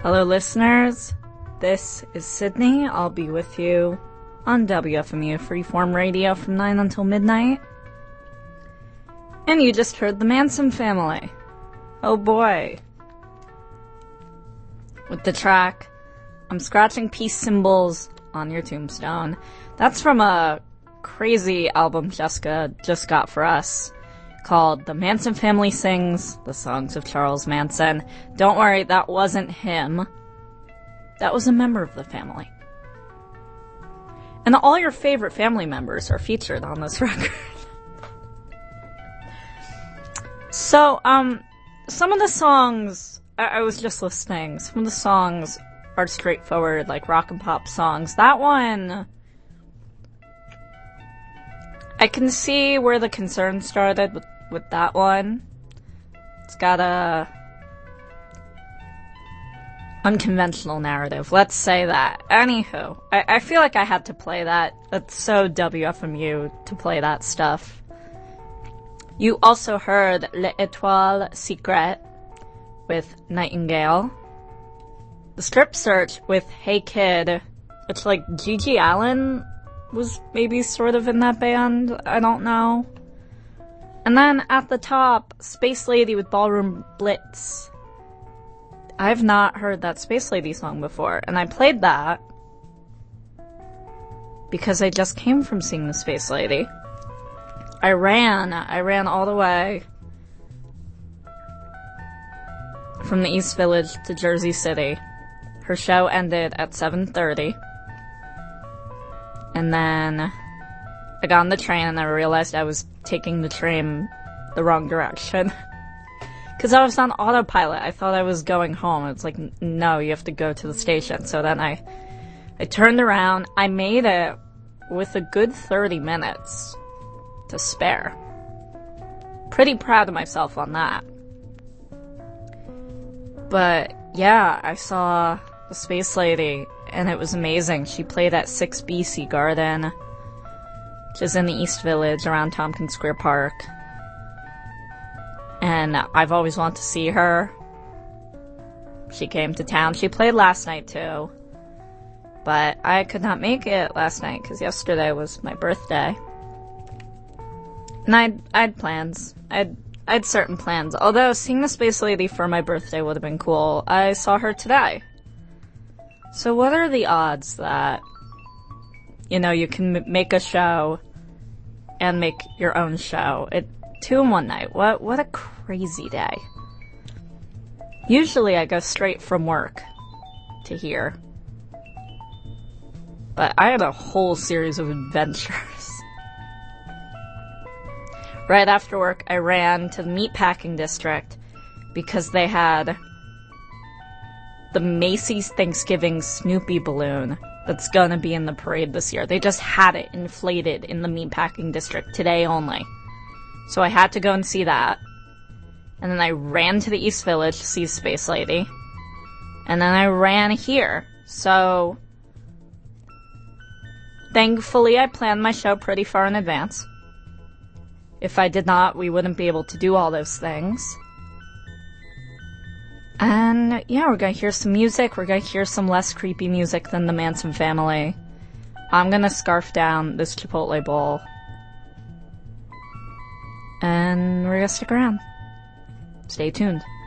Hello, listeners. This is Sydney. I'll be with you on WFMU Freeform Radio from 9 until midnight. And you just heard the Manson Family. Oh boy. With the track, I'm Scratching Peace Symbols on Your Tombstone. That's from a crazy album Jessica just got for us, called The Manson Family Sings the Songs of Charles Manson. Don't worry, that wasn't him. That was a member of the family. And all your favorite family members are featured on this record. So, some of the songs, I was just listening, some of the songs are straightforward, like rock and pop songs. That one, I can see where the concern started with that one. It's got a unconventional narrative, let's say that. Anywho, I feel like I had to play that. That's so WFMU to play that stuff. You also heard L'Étoile Secrète with Nightingale. The Strip Search with Hey Kid, which, like, Gigi Allen was maybe sort of in that band, I don't know. And then at the top, Space Lady with Ballroom Blitz. I've not heard that Space Lady song before, and I played that because I just came from seeing the Space Lady. I ran all the way from the East Village to Jersey City. Her show ended at 7:30. And then I got on the train and I realized I was taking the train the wrong direction. Because I was on autopilot. I thought I was going home. It's like, no, you have to go to the station. So then I turned around. I made it with a good 30 minutes to spare. Pretty proud of myself on that. But yeah, I saw the Space Lady, and it was amazing. She played at 6 BC Garden, which is in the East Village around Tompkins Square Park. And I've always wanted to see her. She came to town. She played last night too. But I could not make it last night because yesterday was my birthday. And I had plans. I had certain plans. Although seeing the Space Lady for my birthday would have been cool. I saw her today. So what are the odds that, you know, you can make a show and make your own show? 2 in one night. What a crazy day. Usually I go straight from work to here. But I had a whole series of adventures. Right after work, I ran to the Meatpacking District because they had the Macy's Thanksgiving Snoopy balloon that's gonna be in the parade this year. They just had it inflated in the Meatpacking District today only. So I had to go and see that. And then I ran to the East Village to see Space Lady. And then I ran here. So thankfully I planned my show pretty far in advance. If I did not, we wouldn't be able to do all those things. And yeah, we're gonna hear some music. We're gonna hear some less creepy music than the Manson Family. I'm gonna scarf down this Chipotle bowl. And we're gonna stick around. Stay tuned.